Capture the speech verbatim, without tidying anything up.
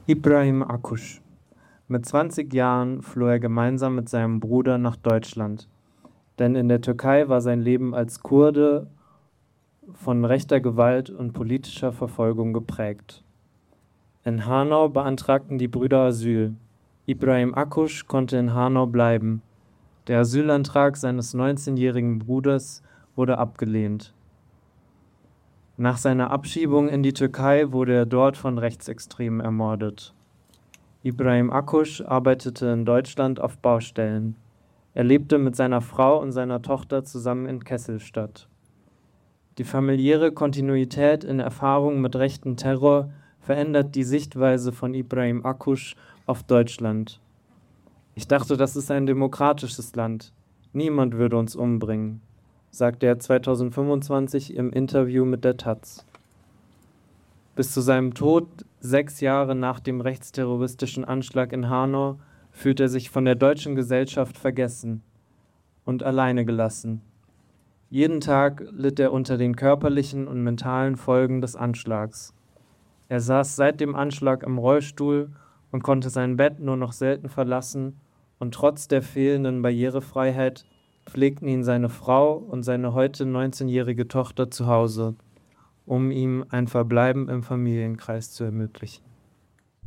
Ibrahim Akkuş. Mit zwanzig Jahren floh er gemeinsam mit seinem Bruder nach Deutschland, denn in der Türkei war sein Leben als Kurde von rechter Gewalt und politischer Verfolgung geprägt. In Hanau beantragten die Brüder Asyl. Ibrahim Akkuş konnte in Hanau bleiben. Der Asylantrag seines neunzehnjährigen Bruders wurde abgelehnt. Nach seiner Abschiebung in die Türkei wurde er dort von Rechtsextremen ermordet. Ibrahim Akkuş arbeitete in Deutschland auf Baustellen. Er lebte mit seiner Frau und seiner Tochter zusammen in Kesselstadt. Die familiäre Kontinuität in Erfahrung mit rechten Terror verändert die Sichtweise von Ibrahim Akkuş auf Deutschland. Ich dachte, das ist ein demokratisches Land. Niemand würde uns umbringen, sagte er zweitausendfünfundzwanzig im Interview mit der Taz. Bis zu seinem Tod, sechs Jahre nach dem rechtsterroristischen Anschlag in Hanau, fühlt er sich von der deutschen Gesellschaft vergessen und alleine gelassen. Jeden Tag litt er unter den körperlichen und mentalen Folgen des Anschlags. Er saß seit dem Anschlag im Rollstuhl und konnte sein Bett nur noch selten verlassen, und trotz der fehlenden Barrierefreiheit pflegten ihn seine Frau und seine heute neunzehnjährige Tochter zu Hause, um ihm ein Verbleiben im Familienkreis zu ermöglichen.